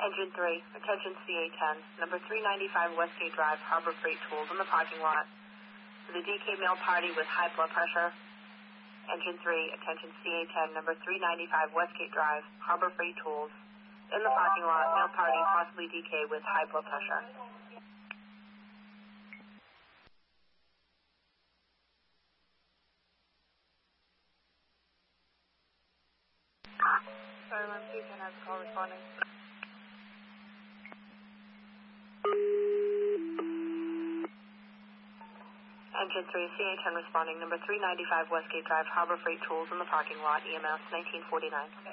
Engine 3, attention CA10, number 395 Westgate Drive, Harbor Freight Tools in the parking lot. For the DK male party with high blood pressure. Engine 3, attention CA10, number 395 Westgate Drive, Harbor Freight Tools in the parking lot, male party, possibly DK with high blood pressure. Sorry, I'm Susan has call responding. Engine 3, CA10 responding, number 395 Westgate Drive, Harbor Freight Tools in the parking lot, EMS 1949.